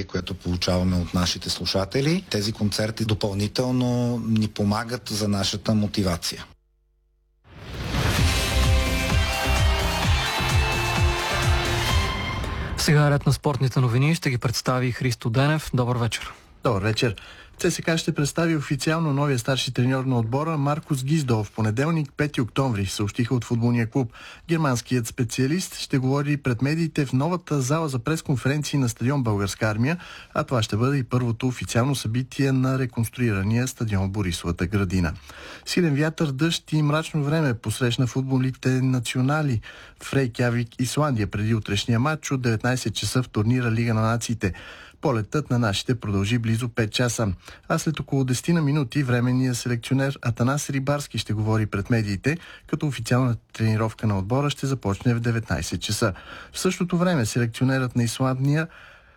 което получаваме от нашите слушатели. Тези концерти допълнително ни помагат за нашата мотивация. Сега ред на спортните новини ще ги представи Христо Денев. Добър вечер. Добър вечер. ЦСКА ще представи официално новия старши треньор на отбора Маркус Гиздол в понеделник, 5 октомври, съобщиха от футболния клуб. Германският специалист ще говори пред медиите в новата зала за пресконференции на стадион Българска армия, а това ще бъде и първото официално събитие на реконструирания стадион Борисовата градина. Силен вятър, дъжд и мрачно време посрещна футболните национали в Рейкявик, Исландия преди утрешния матч от 19 часа в турнира Лига на нациите. Полетът на нашите продължи близо 5 часа. А след около 10 на минути временният селекционер Атанас Рибарски ще говори пред медиите, като официалната тренировка на отбора ще започне в 19 часа. В същото време селекционерът на Исландия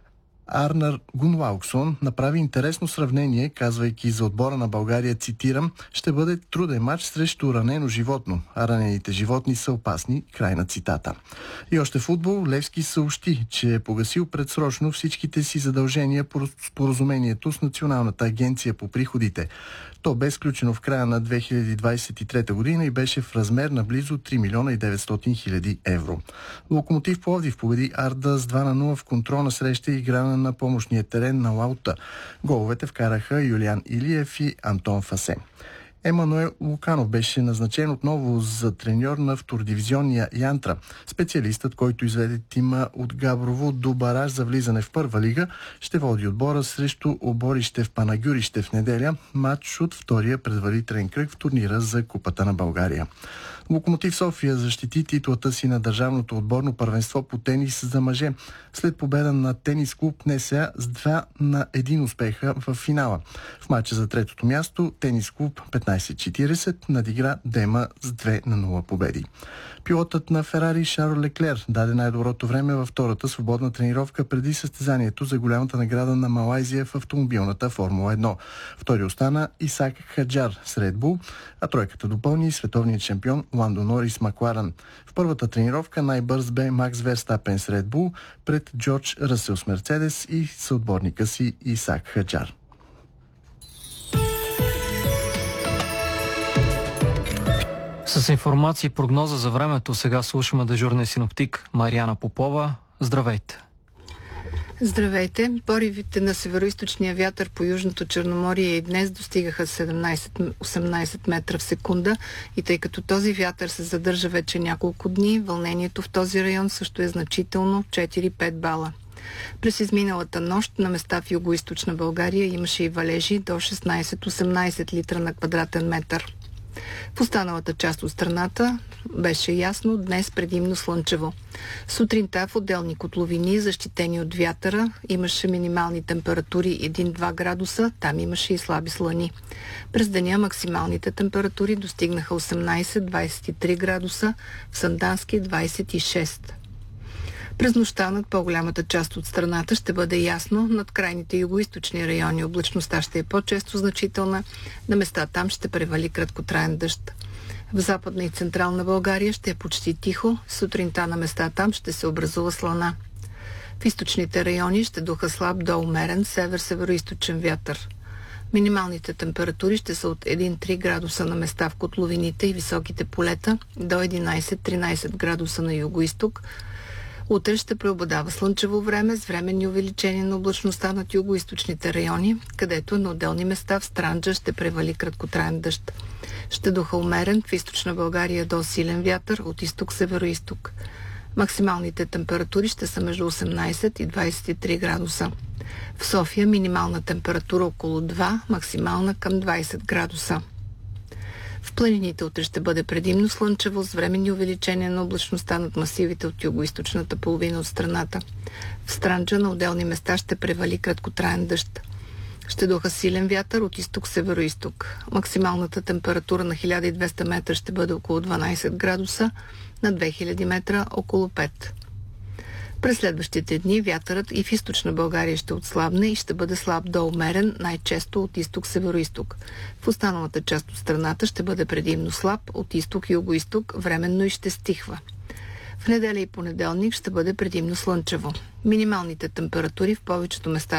Арнар Гунлауксон направи интересно сравнение, казвайки за отбора на България, цитирам: "Ще бъде труден матч срещу ранено животно, а ранените животни са опасни", край на цитата. И още футбол. Левски съобщи, че е погасил предсрочно всичките си задължения по споразумението с Националната агенция по приходите. То бе сключено в края на 2023 година и беше в размер на близо 3 милиона и 900 хиляди евро. Локомотив Пловдив победи Арда с 2-0 в контролна среща и игра на помощния терен на Лаута. Головете вкараха Юлиан Илиев и Антон Фасе. Емануел Луканов беше назначен отново за треньор на втородивизионния Янтра. Специалистът, който изведе тима от Габрово до бараж за влизане в първа лига, ще води отбора срещу Оборище в Панагюрище в неделя, матч от втория предварителен кръг в турнира за Купата на България. Локомотив София защити титлата си на държавното отборно първенство по тенис за мъже след победа на тенис клуб НСА с 2-1 успеха в финала. В матча за третото място тенис клуб 15-40 надигра Дема с 2-0 победи. Пилотът на Ферари Шарл Леклер даде най-доброто време във втората свободна тренировка преди състезанието за голямата награда на Малайзия в автомобилната Формула 1. Втори остана Исак Хаджар с Red Bull, а тройката допълни световният шампион Ландо Норис Макларен. В първата тренировка най-бърз бе Макс Верстапен с Red Bull пред Джордж Ръсел с Мерцедес и съотборника си Исак Хаджар. С информация и прогноза за времето сега слушаме дежурния синоптик Мариана Попова. Здравейте! Здравейте! Поривите на североизточния вятър по Южното Черноморие и днес достигаха 17-18 метра в секунда и тъй като този вятър се задържа вече няколко дни, вълнението в този район също е значително 4-5 бала. През изминалата нощ на места в югоизточна България имаше и валежи до 16-18 литра на квадратен метър. В останалата част от страната беше ясно, днес предимно слънчево. Сутринта в отделни котловини, защитени от вятъра, имаше минимални температури 1-2 градуса, там имаше и слаби слани. През деня максималните температури достигнаха 18-23 градуса, в Сандански 26. През нощта над по-голямата част от страната ще бъде ясно, над крайните югоизточни райони облачността ще е по-често значителна, на места там ще превали краткотраен дъжд. В Западна и Централна България ще е почти тихо, сутринта на места там ще се образува слана. В източните райони ще духа слаб до умерен север-североизточен вятър. Минималните температури ще са от 1-3 градуса на места в котловините и високите полета до 11-13 градуса на югоизток. Утре ще преобладава слънчево време с временни увеличения на облачността над югоизточните райони, където на отделни места в Странджа ще превали краткотраен дъжд. Ще духа умерен в източна България до силен вятър от изток-североизток. Максималните температури ще са между 18 и 23 градуса. В София минимална температура около 2, максимална към 20 градуса. В планините утре ще бъде предимно слънчево с временни увеличения на облачността над масивите от югоизточната половина от страната. В Странджа на отделни места ще превали краткотраен дъжд. Ще духа силен вятър от изток-североизток. Максималната температура на 1200 метра ще бъде около 12 градуса, на 2000 метра около 5. През следващите дни вятърът и в източна България ще отслабне и ще бъде слаб до умерен, най-често от изток-североизток. В останалата част от страната ще бъде предимно слаб от изток-югоизток, временно и ще стихва. В неделя и понеделник ще бъде предимно слънчево. Минималните температури в повечето места